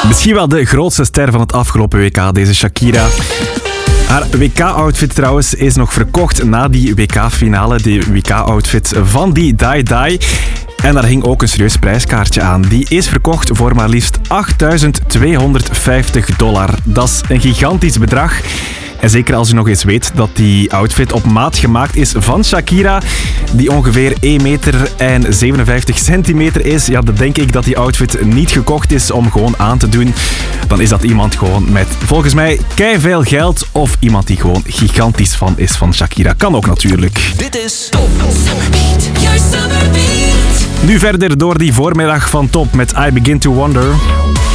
Misschien wel de grootste ster van het afgelopen WK, deze Shakira. Haar WK-outfit trouwens is nog verkocht na die WK-finale. Die WK-outfit van die Die Die. En daar hing ook een serieus prijskaartje aan. Die is verkocht voor maar liefst $8.250. Dat is een gigantisch bedrag. En zeker als je nog eens weet dat die outfit op maat gemaakt is van Shakira, die ongeveer 1,57 meter is, ja, dan denk ik dat die outfit niet gekocht is om gewoon aan te doen. Dan is dat iemand gewoon met, volgens mij, keiveel geld of iemand die gewoon gigantisch fan is van Shakira. Kan ook natuurlijk. Dit is Top Summerbeat, your summer beat. Nu verder door die voormiddag van Top met I Begin to Wonder.